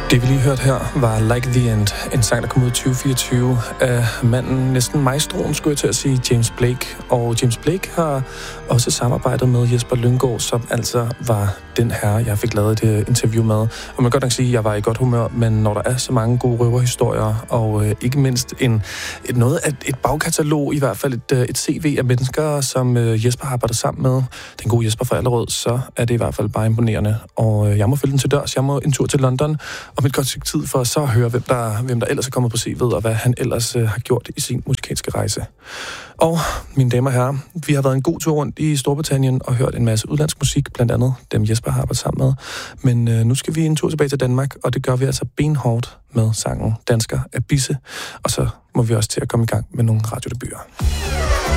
Det vi lige hørte her var Like the End, en sang, der kom ud i 2024 af manden, næsten maestroen, skulle jeg til at sige, James Blake. Og James Blake har også samarbejdet med Jesper Lynggaard, som altså var den herre, jeg fik lavet et interview med. Og man kan godt nok sige, at jeg var i godt humør, men når der er så mange gode røverhistorier, og ikke mindst et bagkatalog, i hvert fald et CV af mennesker, som Jesper har arbejdet sammen med, den gode Jesper fra Allerød, så er det i hvert fald bare imponerende. Og jeg må følge den til dørs. Jeg må en tur til London om et godt stykke tid for så at høre, hvem der ellers er kommet på CV'et, og hvad han ellers har gjort i sin musikalske rejse. Og mine damer og herrer, vi har været en god tur rundt i Storbritannien og hørt en masse udlandsk musik, blandt andet dem Jesper har arbejdet sammen med. Men nu skal vi en tur tilbage til Danmark, og det gør vi altså benhårdt med sangen Dansker af Bisse. Og så må vi også til at komme i gang med nogle radiodebuter.